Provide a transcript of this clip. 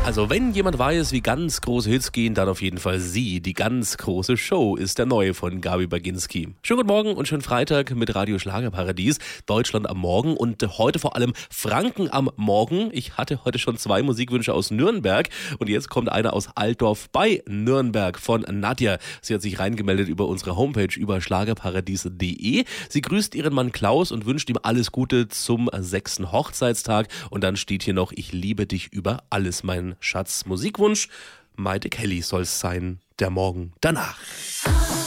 Also wenn jemand weiß, wie ganz große Hits gehen, dann auf jeden Fall sie. Die ganz große Show ist der neue von Gabi Baginski. Schönen guten Morgen und schönen Freitag mit Radio Schlagerparadies. Deutschland am Morgen und heute vor allem Franken am Morgen. Ich hatte heute schon 2 Musikwünsche aus Nürnberg und jetzt kommt einer aus Altdorf bei Nürnberg von Nadja. Sie hat sich reingemeldet über unsere Homepage über schlagerparadies.de. Sie grüßt ihren Mann Klaus und wünscht ihm alles Gute zum 6. Hochzeitstag. Und dann steht hier noch: Ich liebe dich über alles, mein Schatz. Musikwunsch: Maite Kelly soll's sein, der Morgen danach.